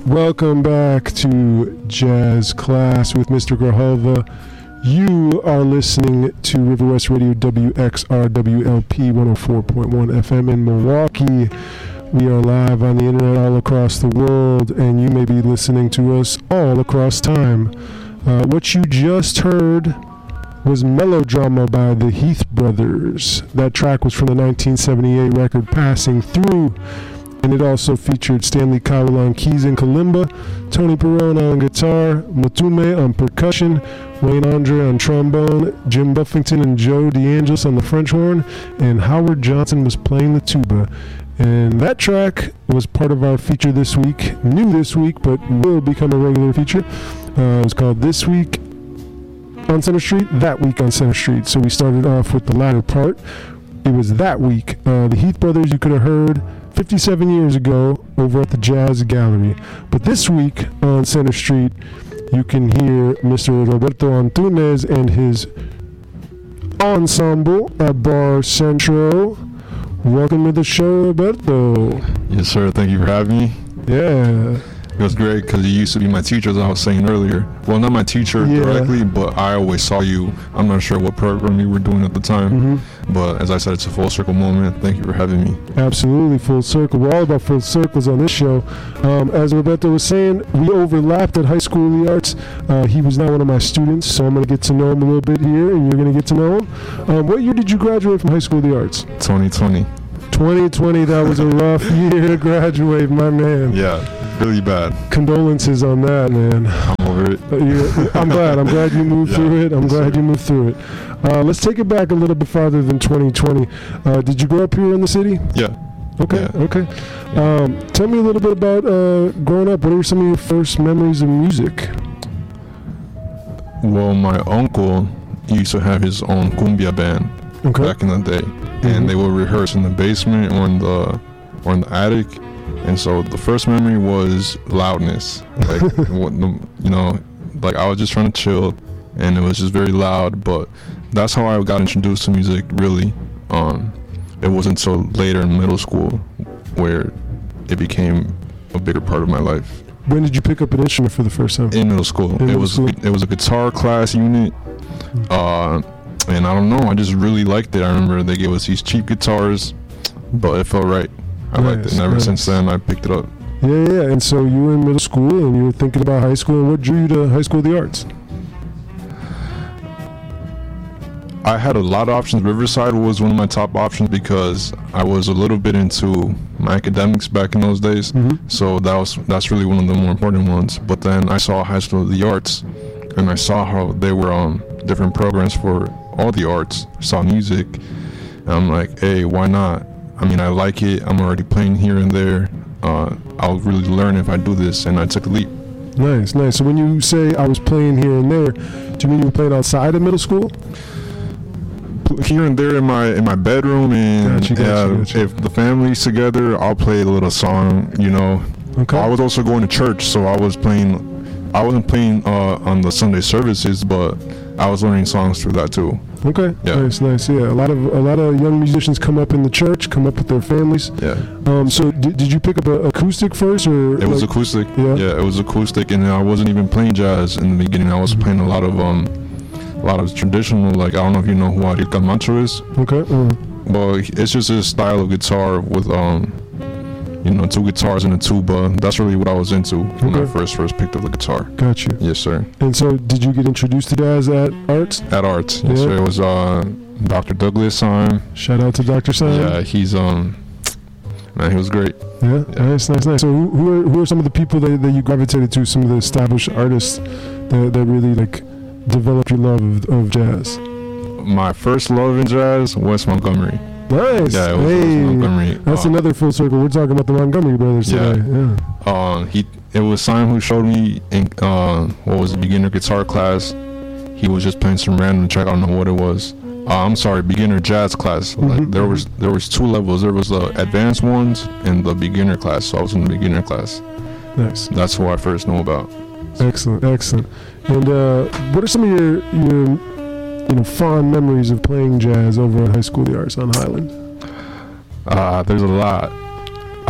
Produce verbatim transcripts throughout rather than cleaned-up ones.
Welcome back to Jazz Class with Mister Grijalva. You are listening to River West Radio W X R W L P one oh four point one F M in Milwaukee. We are live on the internet all across the world, and you may be listening to us all across time. Uh, what you just heard was Melodrama by the Heath Brothers. That track was from the nineteen seventy-eight record Passing Through, and it also featured Stanley Cowell on keys and kalimba, Tony Perrone on guitar, Mutume on percussion, Wayne Andre on trombone, Jim Buffington and Joe DeAngelis on the French horn, and Howard Johnson was playing the tuba. And that track was part of our feature this week, new this week, but will become a regular feature. Uh, it was called This Week on Center Street, That Week on Center Street. So we started off with the latter part. It was that week. Uh, the Heath Brothers you could have heard fifty-seven years ago over at the Jazz Gallery. But this week on Center Street, you can hear Mister Roberto Antunes and his ensemble at Bar Centro. Welcome to the show, Roberto. Yes, sir. Thank you for having me. Yeah. It was great because you used to be my teacher, as I was saying earlier. Well, not my teacher yeah. directly, but I always saw you. I'm not sure what program you were doing at the time, mm-hmm. but as I said, it's a full circle moment. Thank you for having me. Absolutely, full circle. We're all about full circles on this show. Um, as Roberto was saying, we overlapped at High School of the Arts. Uh, he was not one of my students, so I'm going to get to know him a little bit here, and you're going to get to know him. Um, what year did you graduate from High School of the Arts? twenty twenty. twenty twenty, that was a rough year to graduate, my man. Yeah. Really bad. Condolences on that, man. I'm over it. Uh, yeah, I'm glad. I'm glad you moved yeah, through it. I'm yes, glad sir. you moved through it. Uh, let's take it back a little bit farther than twenty twenty. Uh, did you grow up here in the city? Yeah. Okay. Yeah. Okay. Um, tell me a little bit about uh, growing up. What are some of your first memories of music? Well, my uncle used to have his own cumbia band okay. back in the day, mm-hmm. and they would rehearse in the basement or in the or in the attic. And so the first memory was loudness, like what the, you know, like I was just trying to chill, and it was just very loud. But that's how I got introduced to music. Really, um, it wasn't until later in middle school where it became a bigger part of my life. When did you pick up an instrument for the first time? In middle school. In it middle was school? it was a guitar class unit, uh, and I don't know, I just really liked it. I remember they gave us these cheap guitars, but it felt right. I nice, liked it, and ever nice. since then I picked it up. Yeah, yeah, and so you were in middle school and you were thinking about high school, and what drew you to High School of the Arts? I had a lot of options. Riverside was one of my top options because I was a little bit into my academics back in those days, mm-hmm. so that was that's really one of the more important ones. But then I saw High School of the Arts, and I saw how there were um, different programs for all the arts. I saw music, and I'm like, hey, why not? I mean, I like it. I'm already playing here and there. Uh, I'll really learn if I do this, and I took a leap. Nice, nice. So when you say I was playing here and there, do you mean you were playing outside of middle school? Here and there in my in my bedroom, and gotcha, gotcha, yeah, gotcha. if the family's together, I'll play a little song. You know, okay. I was also going to church, so I was playing. I wasn't playing uh, on the Sunday services, but I was learning songs through that too. Okay, yeah. nice, nice. Yeah, a lot of a lot of young musicians come up in the church, come up with their families. Yeah. Um. So did, did you pick up a acoustic first, or it was like, acoustic? Yeah. Yeah, it was acoustic, and I wasn't even playing jazz in the beginning. I was playing a lot of um, a lot of traditional. Like I don't know if you know who Ariel Camacho is. Okay. Uh-huh. But it's just a style of guitar with um. you know, two guitars and a tuba. That's really what I was into when okay. I first first picked up the guitar. Got you. Yes, sir. And so, did you get introduced to jazz at Arts? At Arts, yes, yeah. sir. It was uh, Doctor Douglas Syme. Shout out to Doctor Syme. Yeah, he's um, man, he was great. Yeah, yeah. nice, nice, nice. So, who, who are who are some of the people that, that you gravitated to? Some of the established artists that that really like developed your love of, of jazz. My first love in jazz, Wes Montgomery. Nice. Yeah, it was hey, Montgomery. That's uh, another full circle. We're talking about the Montgomery brothers yeah. today. Yeah. Uh, he it was Syme who showed me in uh, what was the beginner guitar class. He was just playing some random track. I don't know what it was. Uh, I'm sorry, beginner jazz class. Mm-hmm. Like there was there was two levels. There was the advanced ones and the beginner class. So I was in the beginner class. Nice. That's who I first know about. Excellent, excellent. And uh, what are some of your your you know, fond memories of playing jazz over at High School of the Arts on Highland? Uh, there's a lot.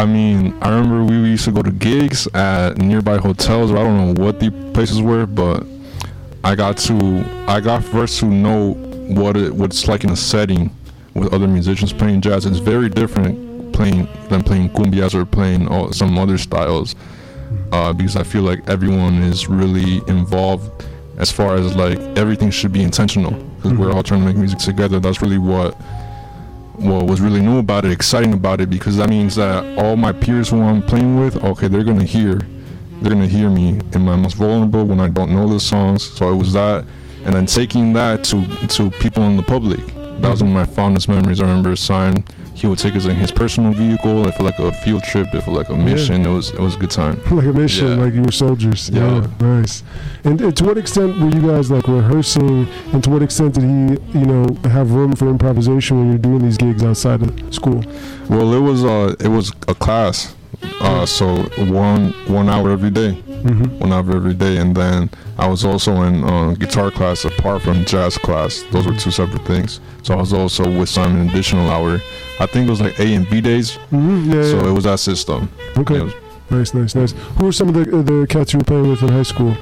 I mean, I remember we used to go to gigs at nearby hotels. Or I don't know what the places were, but I got to, I got first to know what it, what it's like in a setting with other musicians playing jazz. It's very different playing than playing cumbias or playing all, some other styles, uh, because I feel like everyone is really involved as far as like everything should be intentional, because mm-hmm. we're all trying to make music together. That's really what what was really new about it, exciting about it, because that means that all my peers who I'm playing with, okay, they're gonna hear, they're gonna hear me in my most vulnerable when I don't know the songs. So it was that, and then taking that to to people in the public. That was one of my fondest memories. I remember Simon, he would take us in his personal vehicle, if like a field trip, if like a mission. Yeah. It was it was a good time. Like a mission, yeah. Like you were soldiers. Yeah, yeah. Nice. And, and to what extent were you guys like rehearsing, and to what extent did he, you know, have room for improvisation when you're doing these gigs outside of school? Well, it was uh it was a class, uh so one one hour every day. Mm-hmm. One hour every day, and then I was also in uh, guitar class apart from jazz class. Those were two separate things. So I was also with Simon an additional hour. I think it was like A and B days. Mm-hmm. Yeah, so yeah. It was that system. Okay. Yeah. Nice, nice, nice. Who were some of the the cats you were playing with in high school?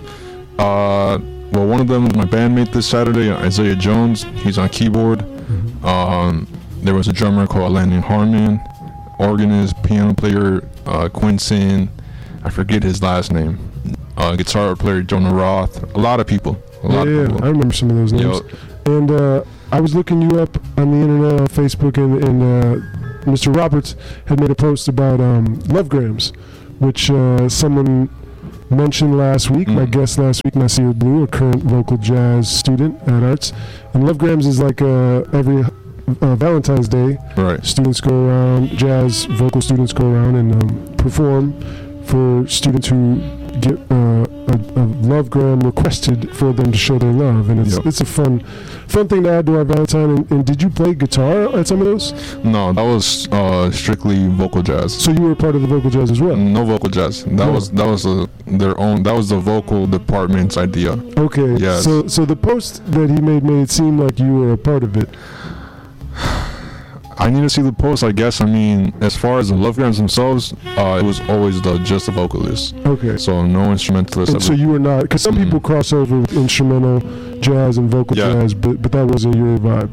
Uh, well, one of them was my bandmate this Saturday, Isaiah Jones. He's on keyboard. Mm-hmm. Um, there was a drummer called Landon Harmon, organist, piano player uh, Quincy. I forget his last name. Uh, guitar player Jonah Roth. A lot of people. A yeah, lot yeah, of people. I remember some of those names. Yep. And uh, I was looking you up on the internet, on Facebook, and, and uh, Mister Roberts had made a post about um, Lovegrams, which uh, someone mentioned last week, mm. my guest last week, Nasir Blue, a current vocal jazz student at Arts. And Lovegrams is like uh, every uh, Valentine's Day. Right. Students go around, jazz vocal students go around and um, perform for students who get uh, a, a Lovegram requested for them to show their love, and it's yep. it's a fun fun thing to add to our Valentine. And, and did you play guitar at some of those? No, that was uh, strictly vocal jazz. So you were part of the vocal jazz as well? No vocal jazz. That no. was that was a, their own. That was the vocal department's idea. Okay. Yes. So so the post that he made made it seem like you were a part of it. I need to see the post, I guess. I mean, as far as the Lovegrams themselves, uh, it was always the just the vocalist. Okay. So no instrumentalist. And so you were not, because some mm-hmm. people cross over with instrumental jazz and vocal yeah. jazz, but but that wasn't your vibe.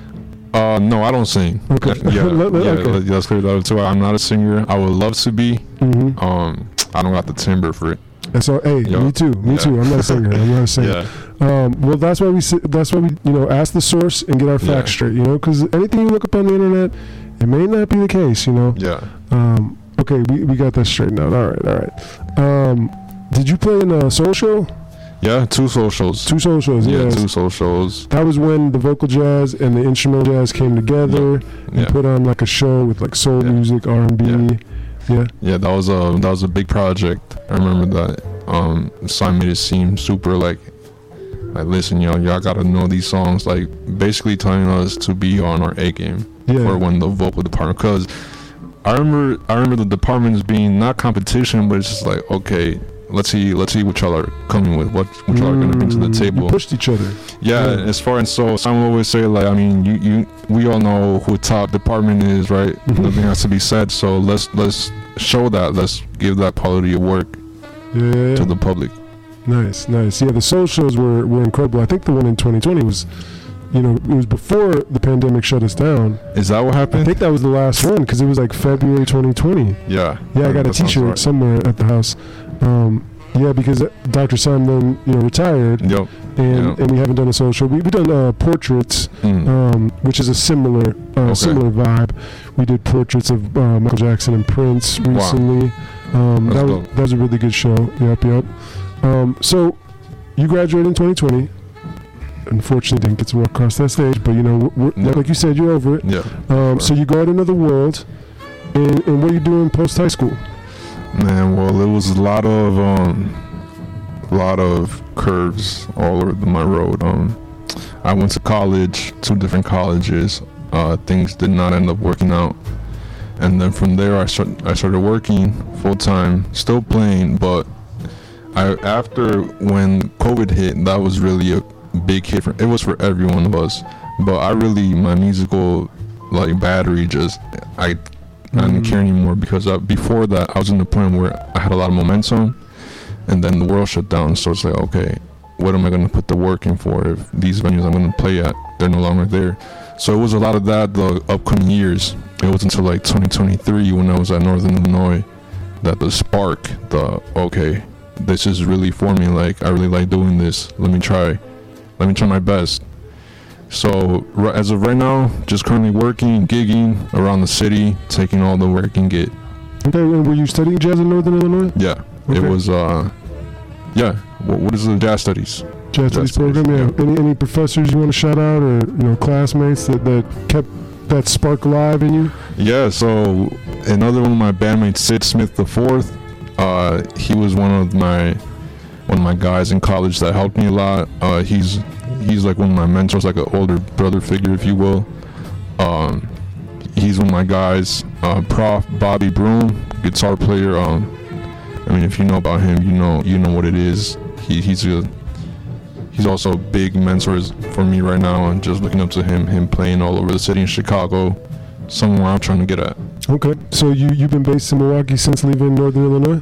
Uh, no, I don't sing. Okay. Yeah, let, let, yeah okay. let's clear that up too. I'm not a singer. I would love to be. Mm-hmm. Um, I don't got the timbre for it. And so, hey, Yo. me too, me yeah. too. I'm not a singer. I'm not a singer. Yeah. Um, well, that's why we that's why we you know ask the source and get our facts yeah. straight. You know, because anything you look up on the internet, it may not be the case. You know. Yeah. Um, okay, we we got that straightened out. All right, all right. Um, did you play in a soul show? Yeah, two soul shows. Two soul shows. Yeah, yes. two soul shows. That was when the vocal jazz and the instrumental jazz came together yep. and yeah. put on like a show with like soul yeah. music, R and B. Yeah. Yeah. Yeah, that was a that was a big project. I remember that. Um, Simon made it seem super like, like listen, y'all, y'all gotta know these songs. Like basically telling us to be on our A game yeah. for when the vocal department. Because I remember, I remember the departments being not competition, but it's just like, okay, let's see, let's see what y'all are coming with, what what y'all mm, are gonna bring to the table. You pushed each other. Yeah, yeah. As far as so, Simon always say like, I mean, you you we all know who top department is, right? Nothing has to be said. So let's let's show that. Let's give that quality of work. Yeah, to the public. Nice, nice. Yeah, the soul shows were, were incredible. I think the one in twenty twenty was, you know, it was before the pandemic shut us down. Is that what happened? I think that was the last one because it was like February twenty twenty. Yeah. Yeah, I got a T-shirt right. somewhere at the house. Um, yeah, because Doctor Simon, you know, retired. Yep. And yep. and we haven't done a soul show. We we done uh, portraits, mm. um, which is a similar uh, okay. similar vibe. We did portraits of uh, Michael Jackson and Prince recently. Wow. Um, that was that was a really good show. Yep, yep. Um, so you graduated in twenty twenty. Unfortunately, didn't get to walk across that stage, but you know, we're, yeah. like you said, you're over it. Yeah. Um, so you go out into the world, and, and what are you doing post high school? Man, well, it was a lot of um, a lot of curves all over my road. Um, I went to college, two different colleges. Uh, things did not end up working out. And then from there, I start, I started working full time, still playing. But I after when COVID hit, that was really a big hit. For, it was for every one of us. But I really, my musical like battery just, I I didn't care anymore because uh, before that I was in the point where I had a lot of momentum, and then the world shut down. So it's like, okay, what am I going to put the work in for if these venues I'm going to play at, they're no longer there? So it was a lot of that the upcoming years. It was until like twenty twenty-three when I was at Northern Illinois that the spark, the okay, this is really for me. Like, I really like doing this. Let me try. Let me try my best. So r- as of right now, just currently working, gigging around the city, taking all the work I can get. Okay, and were you studying jazz in Northern Illinois? Yeah, okay. It was, uh, yeah, what, what is the jazz studies? Jazz, jazz studies program, yeah. yeah. Any any professors you want to shout out, or you know, classmates that, that kept that spark alive in you? Yeah, so another one of my bandmates, Sid Smith the Fourth, uh, he was one of my one of my guys in college that helped me a lot. Uh, he's he's like one of my mentors, like an older brother figure, if you will. Um, he's one of my guys. Uh, Prof Bobby Broom, guitar player. Um, I mean, if you know about him, you know you know what it is. He he's a He's also a big mentor for me right now, and just looking up to him, him playing all over the city in Chicago, somewhere I'm trying to get at. Okay, so you, you've been based in Milwaukee since leaving Northern Illinois?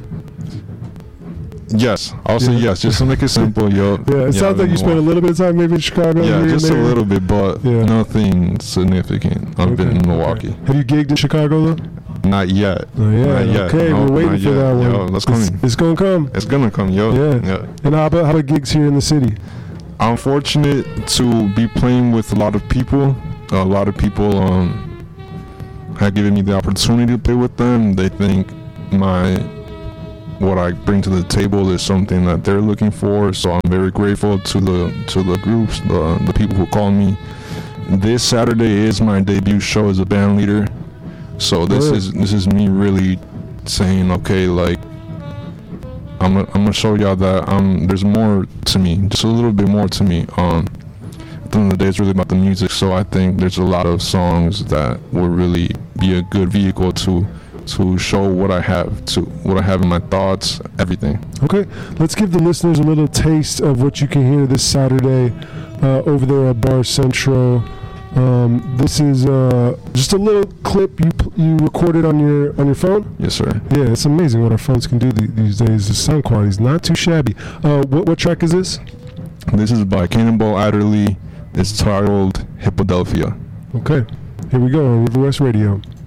Yes, I'll say yeah. yes, just to make it simple, yo. Yeah, it yeah, sounds like you spent a little bit of time maybe in Chicago. Yeah, just a little bit, but yeah. nothing significant. I've okay. been in Milwaukee. Okay. Have you gigged in Chicago though? Not yet. Oh, yeah. Not yet. Okay, no, we're waiting for yet. that one. Yo, that's coming. It's, it's gonna come. It's gonna come, yo. Yeah. yeah. And how about how about gigs here in the city? I'm fortunate to be playing with a lot of people. A lot of people um, have given me the opportunity to play with them. They think my what I bring to the table is something that they're looking for. So I'm very grateful to the to the groups, the the people who call me. This Saturday is my debut show as a band leader. So this is this is me really saying, okay, like. I'm gonna, I'm gonna show y'all that um there's more to me, just a little bit more to me. Um, at the end of the day, it's really about the music. So I think there's a lot of songs that will really be a good vehicle to to show what I have, to what I have in my thoughts, everything. Okay, let's give the listeners a little taste of what you can hear this Saturday uh, over there at Bar Central. Um, this is uh, just a little clip you you recorded on your on your phone. Yes, sir. Yeah, it's amazing what our phones can do th- these days. The sound quality is not too shabby. Uh, what what track is this? This is by Cannonball Adderley. It's titled Hippodelphia. Okay, here we go on River West Radio.